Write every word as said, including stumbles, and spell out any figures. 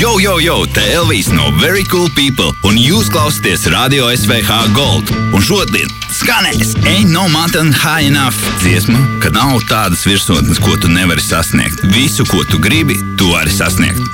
Yo, yo, yo, te Elvis no Very Cool People, un jūs klausāties Radio S V H Gold. Un šodien skanēs Ain't No Mountain High Enough dziesma, ka nav tādas virsotnes, ko tu nevari sasniegt. Visu, ko tu gribi, tu vari sasniegt.